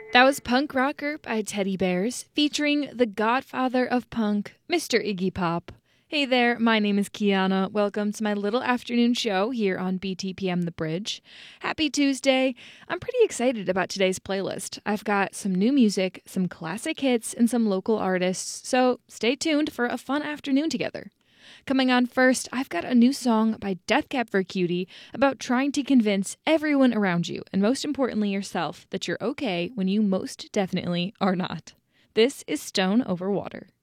That was Punk Rocker by Teddy Bears, featuring the godfather of punk, Mr. Iggy Pop. Hey there, my name is Kiana. Welcome to my little afternoon show here on BTPM The Bridge. Happy Tuesday. I'm pretty excited about today's playlist. I've got some new music, some classic hits, and some local artists, so stay tuned for a fun afternoon together. Coming on first, I've got a new song by Death Cab for Cutie about trying to convince everyone around you, and most importantly yourself, that you're okay when you most definitely are not. This is Stone Over Water.